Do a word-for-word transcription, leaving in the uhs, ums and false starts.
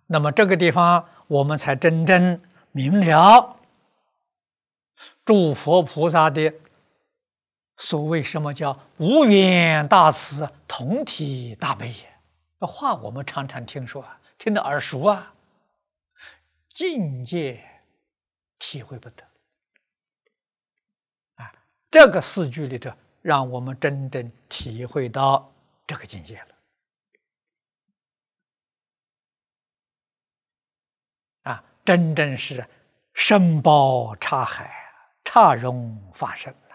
那么这个地方我们才真正明了诸佛菩萨的所谓什么叫无缘大慈，同体大悲也。这话我们常常听说啊，听得耳熟啊，境界体会不得啊。这个四句里头，让我们真正体会到这个境界了啊，真正是深包刹海，刹容法身。